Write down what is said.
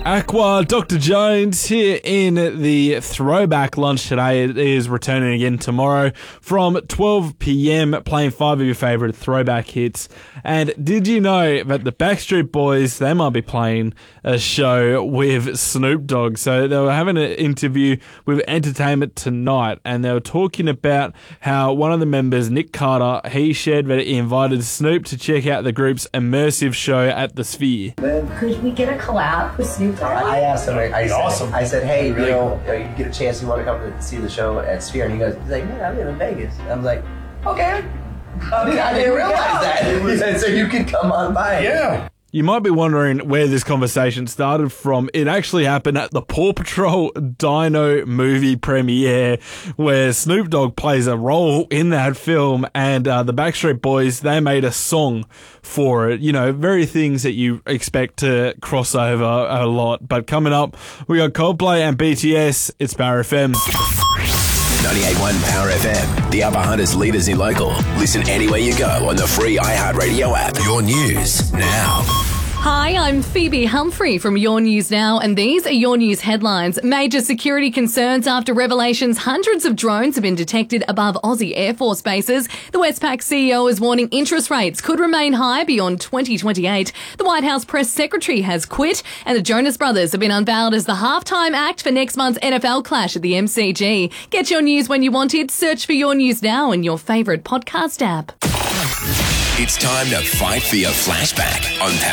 Aqua, Dr. Jones here in the throwback lunch today. It is returning again tomorrow from 12 p.m, playing 5 of your favourite throwback hits. And did you know that the Backstreet Boys, they might be playing a show with Snoop Dogg? So they were having an interview with Entertainment Tonight, and they were talking about how one of the members, Nick Carter, he shared that he invited Snoop to check out the group's immersive show at the Sphere. Could we get a collab with Snoop Dogg? I asked him, Awesome. I said, hey, you get a chance, you want to come to see the show at Sphere? And he's like, man, I live in Vegas. I'm like, okay. I didn't realize that. He said, so you can come on by. Yeah. You might be wondering where this conversation started from. It actually happened at the Paw Patrol Dino movie premiere, where Snoop Dogg plays a role in that film, and the Backstreet Boys, they made a song for it. You know, very things that you expect to cross over a lot. But coming up, we got Coldplay and BTS. It's Power FM. 98.1 Power FM, the Upper Hunters leaders in local. Listen anywhere you go on the free iHeartRadio app. Your news now. Hi, I'm Phoebe Humphrey from Your News Now, and these are Your News headlines. Major security concerns after revelations hundreds of drones have been detected above Aussie Air Force bases. The Westpac CEO is warning interest rates could remain high beyond 2028. The White House press secretary has quit, and the Jonas Brothers have been unveiled as the halftime act for next month's NFL clash at the MCG. Get your news when you want it. Search for Your News Now in your favourite podcast app. It's time to fight for your flashback on Power